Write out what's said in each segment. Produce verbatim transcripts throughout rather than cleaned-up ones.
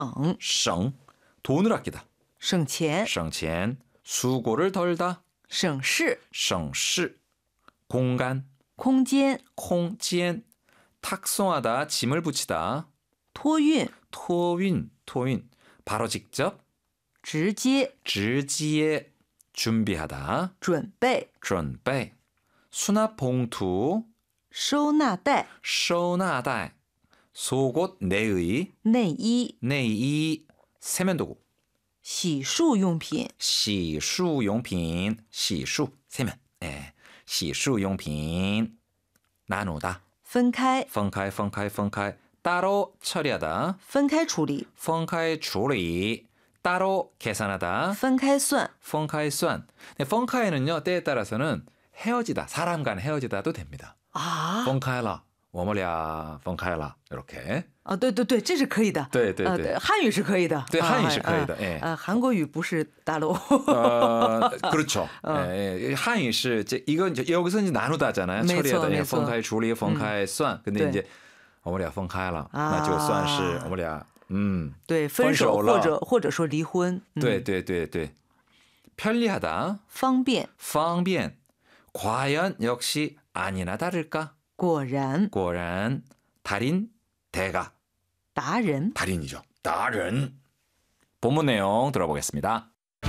省省 돈을 아끼다. 省钱省钱 수고를 덜다. 省事省事 공간 空间空间 탁송하다 짐을 붙이다. 托运 토윈 토윈 바로 직접 直接直接 준비하다. 准备准备 수납 봉투 收纳袋收纳袋 속옷 내의 内衣 내의 세면도구 洗漱用品洗漱用品 洗漱 세면 예. 洗漱用品 나누다 分开分开分开分开 따로 처리하다 分开处理分开处理 따로 계산하다 分开算分开算 分开는요 때에 따라서는 헤어지다 사람 간 헤어지다도 됩니다 啊分开了我们俩分开了 이렇게 啊对对对这是可以的对对对呃汉语是可以的对啊汉语是可以的啊哎呃韩国语不是大陆 어, 그렇죠. 어. 예, 예, 한유 씨, 이제 이건 이제 여기서 이제 나누다잖아요. 没错 처리하다, 没错 펑카이 줄리, 펑카이 선. 근데 네. 이제 어머니가 펑카이라, 아. 那就算是 어머니가 음, 对分手分手了或者或者说离婚嗯对对对对 편리하다, 方便方便 과연 역시 아니나 다를까? 果然 고란, 달인, 대가, 达人 달인이죠. 달인. 본문 내용 들어보겠습니다.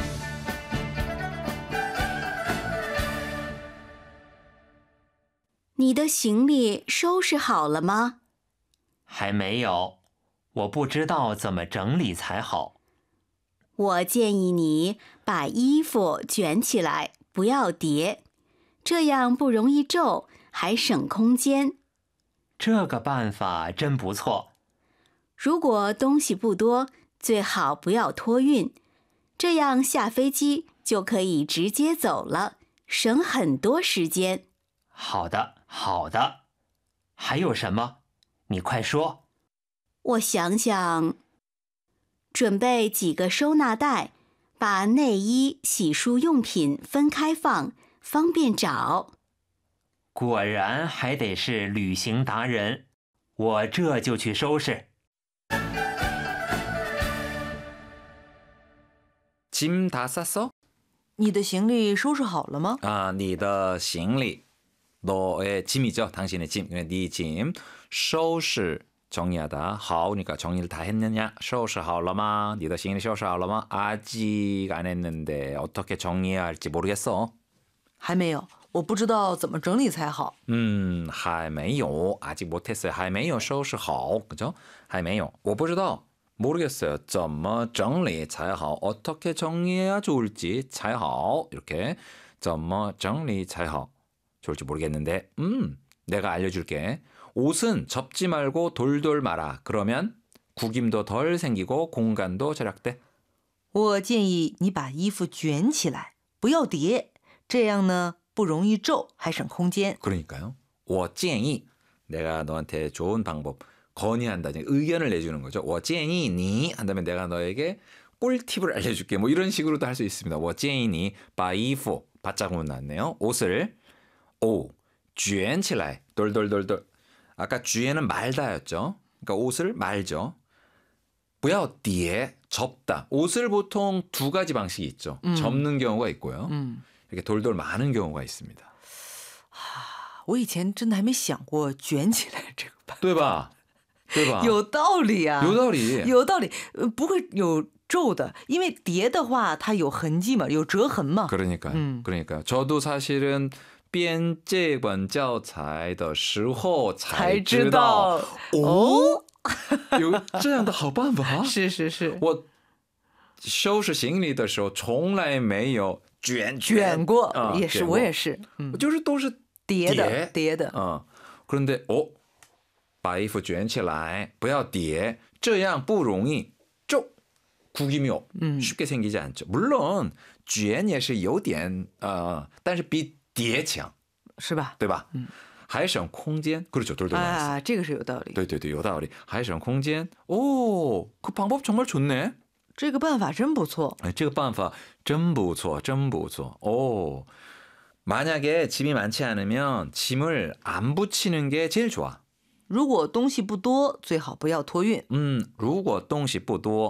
你的行李收拾好了吗？ 还没有，我不知道怎么整理才好。 我建议你把衣服卷起来，不要叠，这样不容易皱，还省空间。 这个办法真不错。 如果东西不多，最好不要托运，这样下飞机就可以直接走了，省很多时间。 好的，好的。还有什么？你快说。 我想想，准备几个收纳袋，把内衣、洗漱用品分开放，方便找。 果然还得是旅行达人，我这就去收拾。 짐 다 쌌어? 你的行李收拾好了吗 아, 你的行李 너의 짐이죠. 당신의 짐. 네 짐. 收拾 정리하다. 好,그러니까 정리를 다 했느냐? 收拾好了吗? 你的行李收拾好了吗? 아직 안 했는데 어떻게 정리해야 할지 모르겠어. 还没有我不知道怎么整理才好 음, 还没有 아직 못했어요. 还没有收拾好. 그죠? 还没有我不知道 모르겠어요. 怎么整理才好 어떻게 정리해야 좋을지 才好 이렇게 怎么整理才好 좋을지 모르겠는데 음, 내가 알려줄게. 옷은 접지 말고 돌돌 말아. 그러면 구김도 덜 생기고 공간도 절약돼. 我建议你把衣服卷起来不要叠这样呢不容易皱还省空间 그러니까요. 我建议 내가 너한테 좋은 방법 건의한다. 의견을 내주는 거죠. 我建议你 한다면 내가 너에게 꿀팁을 알려줄게. 뭐 이런 식으로도 할 수 있습니다. 我建议你把衣服 바짝으로 나왔네요. 옷을 오, 卷起来 돌돌돌돌. 아까 쥐에는 말다였죠. 그러니까 옷을 말죠. 不要叠 접다. 옷을 보통 두 가지 방식이 있죠. 음. 접는 경우가 있고요. 嗯 이렇게 돌돌 마는 경우가 있습니다. 我以前真的还没想过卷起来这个办法对吧?对吧? 有道理啊有道理有道理呃不会有皱的因为叠的话它有痕迹嘛有折痕嘛 그러니까요. 음. 그러니까요. 저도 사실은 编这本教材的时候才知道哦有这样的好办法是是是我收拾行李的时候从来没有卷卷过啊也是卷过我也是嗯就是都是叠的叠叠的 어. 그런데 어, 把衣服卷起来不要叠这样不容易皱 구김이 음. 쉽게 생기지 않죠. 물론 卷也是有点 어, 但是比叠强是吧对吧? 음. 还省空间 그렇죠. 돌돌 말았어. 啊这个是有道理 네, 네, 네, 有道理. 还省空间. 오, 그 방법 정말 좋네. 这个办法真不错这个办法真不错,真不错. 오. 만약에 짐이 많지 않으면 짐을 안 붙이는 게 제일 좋아. 如果东西不多，最好不要托运。 嗯，如果东西不多